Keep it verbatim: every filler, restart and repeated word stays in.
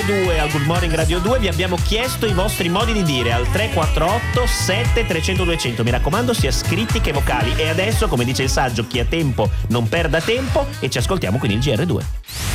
due al Good Morning Radio due vi abbiamo chiesto i vostri modi di dire al tre quattro otto sette trecento duecento. Mi raccomando, sia scritti che vocali. E adesso, come dice il saggio, chi ha tempo non perda tempo, e ci ascoltiamo con il G R due.